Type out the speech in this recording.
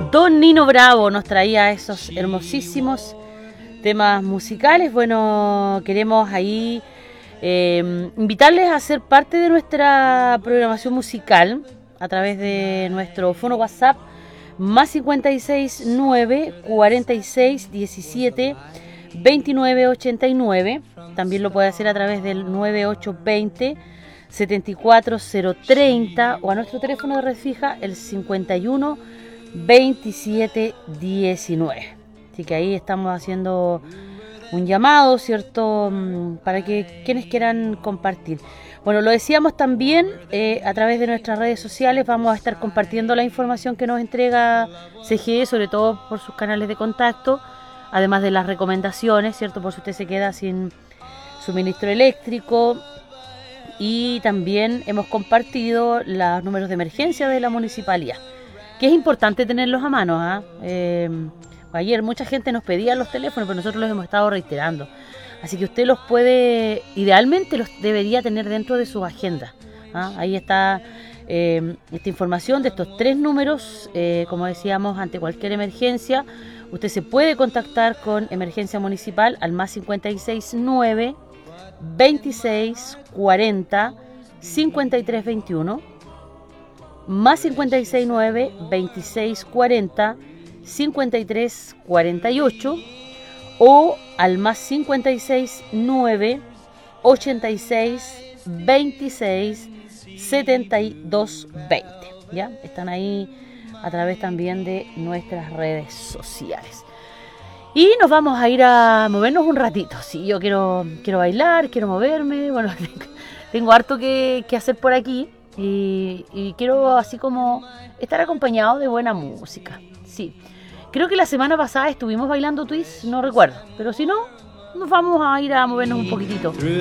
Don Nino Bravo nos traía esos hermosísimos temas musicales. Bueno, queremos ahí invitarles a ser parte de nuestra programación musical a través de nuestro fono WhatsApp más 569 46 17 29 89. También lo puede hacer a través del 9820 74030 o a nuestro teléfono de red fija el 51 27 19. Así que ahí estamos haciendo un llamado, ¿cierto? Para que quienes quieran compartir. Bueno, lo decíamos también a través de nuestras redes sociales, vamos a estar compartiendo la información que nos entrega CGE, sobre todo por sus canales de contacto, además de las recomendaciones, ¿cierto? Por si usted se queda sin suministro eléctrico. Y también hemos compartido los números de emergencia de la municipalidad, que es importante tenerlos a mano. Ayer mucha gente nos pedía los teléfonos, pero nosotros los hemos estado reiterando. Así que usted los puede, idealmente los debería tener dentro de sus agendas. Ahí está esta información de estos 3 números. Como decíamos, ante cualquier emergencia, usted se puede contactar con Emergencia Municipal al más 569 26 40 53 21, más 569 26 40 53 48 o al más 56 9 86 26 72 20. ¿Ya? Están ahí a través también de nuestras redes sociales. Y nos vamos a ir a movernos un ratito. Sí, yo quiero bailar, quiero moverme. Bueno, tengo harto que hacer por aquí y quiero así como estar acompañado de buena música. Sí, creo que la semana pasada estuvimos bailando twist, no recuerdo, pero si no, nos vamos a ir a movernos un poquitito.